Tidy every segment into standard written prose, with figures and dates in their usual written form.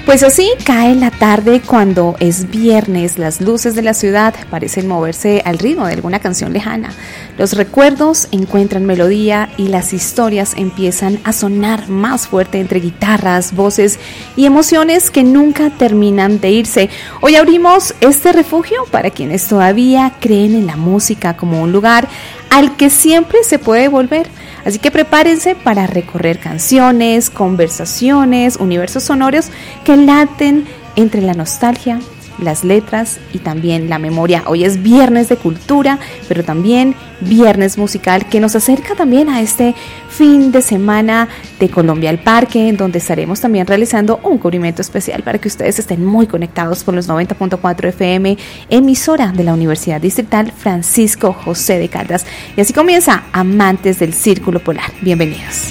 Pues así cae la tarde cuando es viernes, las luces de la ciudad parecen moverse al ritmo de alguna canción lejana. Los recuerdos encuentran melodía y las historias empiezan a sonar más fuerte entre guitarras, voces y emociones que nunca terminan de irse. Hoy abrimos este refugio para quienes todavía creen en la música como un lugar al que siempre se puede volver. Así que prepárense para recorrer canciones, conversaciones, universos sonoros que laten entre la nostalgia, las letras y también la memoria. Hoy es viernes de cultura, pero también viernes musical que nos acerca también a este fin de semana de Colombia al Parque, en donde estaremos también realizando un cubrimiento especial para que ustedes estén muy conectados con los 90.4 FM, emisora de la Universidad Distrital Francisco José de Caldas. Y así comienza Amantes del Círculo Polar. Bienvenidos.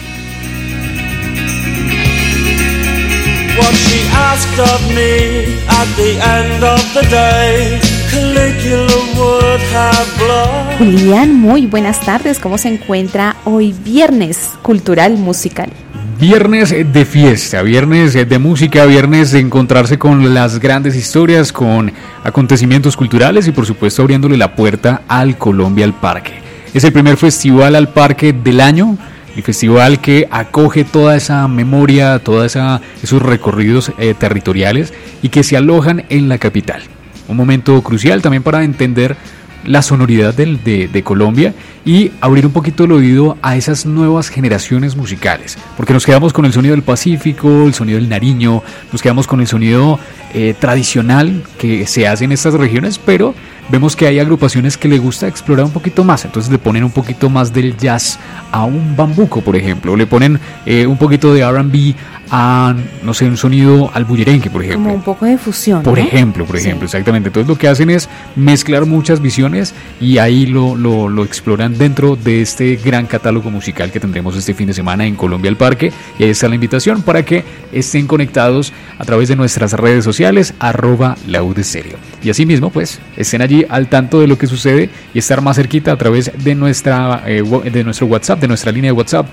What she asked of me at the end of the day, Caligula would have blood. Julián, muy buenas tardes. ¿Cómo se encuentra hoy viernes cultural musical? Viernes de fiesta, viernes de música, viernes de encontrarse con las grandes historias, con acontecimientos culturales y por supuesto abriéndole la puerta al Colombia al Parque. Es el primer festival al parque del año. El festival que acoge toda esa memoria, todos esos recorridos territoriales y que se alojan en la capital. Un momento crucial también para entender la sonoridad de Colombia y abrir un poquito el oído a esas nuevas generaciones musicales. Porque nos quedamos con el sonido del Pacífico, el sonido del Nariño, nos quedamos con el sonido tradicional que se hace en estas regiones, pero vemos que hay agrupaciones que le gusta explorar un poquito más, entonces le ponen un poquito más del jazz a un bambuco, por ejemplo, le ponen un poquito de R&B a, no sé, un sonido al bullerengue, por ejemplo. Como un poco de fusión, Por ¿no? ejemplo, Sí. exactamente. Entonces lo que hacen es mezclar muchas visiones y ahí lo exploran dentro de este gran catálogo musical que tendremos este fin de semana en Colombia al Parque. Y ahí está la invitación para que estén conectados a través de nuestras redes sociales, @laudestereo. Y asimismo, pues, estén allí al tanto de lo que sucede y estar más cerquita a través de nuestro WhatsApp, de nuestra línea de WhatsApp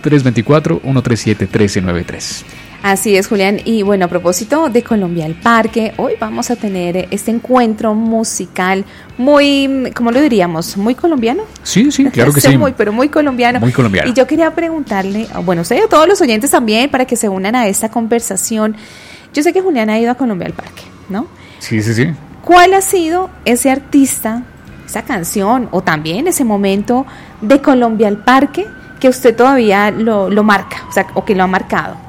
324-137-1393. Así es, Julián. Y bueno, a propósito de Colombia al Parque, hoy vamos a tener este encuentro musical muy, ¿cómo lo diríamos? ¿Muy colombiano? Sí, claro que sí. Pero muy colombiano. Muy colombiano. Y yo quería preguntarle, bueno, usted y a todos los oyentes también, para que se unan a esta conversación. Yo sé que Julián ha ido a Colombia al Parque, ¿no? Sí. ¿Cuál ha sido ese artista, esa canción o también ese momento de Colombia al Parque que usted todavía lo marca, o sea, o que lo ha marcado?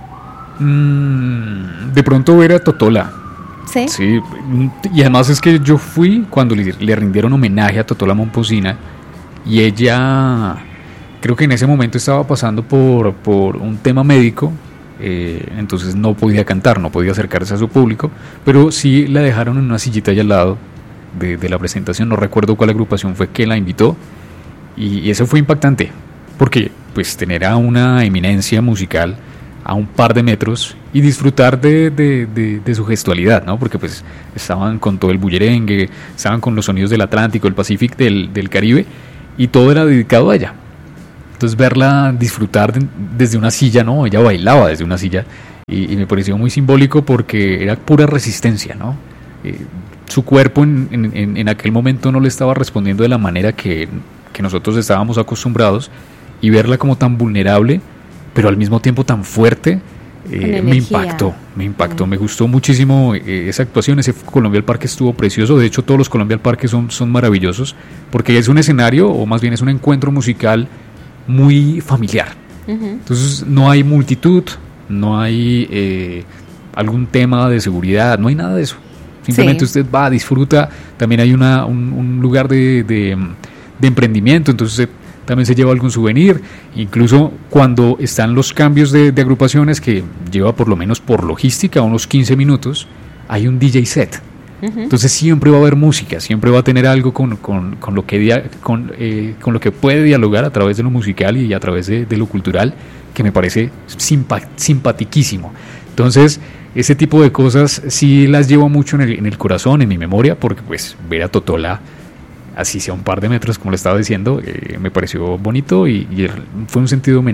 De pronto ver a Totola. ¿Sí? Sí, y además es que yo fui cuando le rindieron homenaje a Totola Momposina y ella, creo que en ese momento estaba pasando por un tema médico, entonces no podía cantar, no podía acercarse a su público, pero sí la dejaron en una sillita allá al lado de la presentación. No recuerdo cuál agrupación fue que la invitó y eso fue impactante, porque pues tener a una eminencia musical a un par de metros y disfrutar de su gestualidad, ¿no? Porque pues estaban con todo el bullerengue, estaban con los sonidos del Atlántico, el Pacífico, del Caribe, y todo era dedicado a ella. Entonces verla disfrutar desde una silla, ¿no? Ella bailaba desde una silla y me pareció muy simbólico porque era pura resistencia, ¿no? Su cuerpo en aquel momento no le estaba respondiendo de la manera que nosotros estábamos acostumbrados, y verla como tan vulnerable pero al mismo tiempo tan fuerte, me impactó, me gustó muchísimo esa actuación. Ese Colombia al Parque estuvo precioso. De hecho, todos los Colombia al Parque son maravillosos, porque es un escenario, o más bien es un encuentro musical muy familiar. Entonces no hay multitud, no hay algún tema de seguridad, no hay nada de eso. Simplemente usted va, disfruta. También hay un lugar de emprendimiento, entonces también se lleva algún souvenir. Incluso cuando están los cambios de agrupaciones, que lleva por lo menos por logística unos 15 minutos, hay un DJ set. Entonces siempre va a haber música, siempre va a tener algo con lo que puede dialogar a través de lo musical y a través de lo cultural, que me parece simpatiquísimo. Entonces ese tipo de cosas sí las llevo mucho en el corazón, en mi memoria, porque pues ver a Totola así sea un par de metros, como le estaba diciendo, me pareció bonito y fue un sentido homenaje.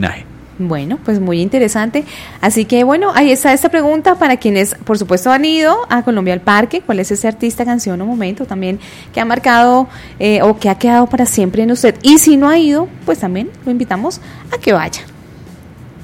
Bueno, pues muy interesante. Así que bueno, ahí está esta pregunta para quienes, por supuesto, han ido a Colombia al Parque. ¿Cuál es ese artista, canción o momento también que ha marcado o que ha quedado para siempre en usted? Y si no ha ido, pues también lo invitamos a que vaya.